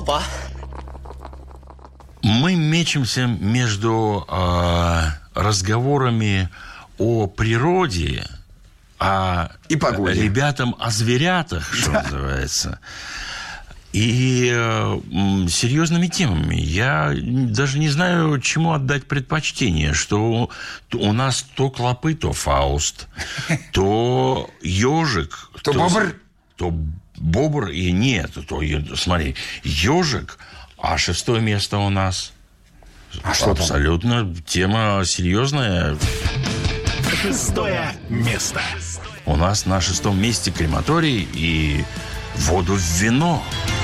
оба. Мы мечемся между разговорами о природе, и погоде. Ребятам о зверятах, что называется, и серьезными темами. Я даже не знаю, чему отдать предпочтение, что у нас то клопы, то Фауст, то ежик, то бобр. То бобр и нет, смотри, ежик, а 6-е место у нас. А что абсолютно там? Тема серьезная. 6-е место. У нас на 6-м месте крематорий и воду в вино.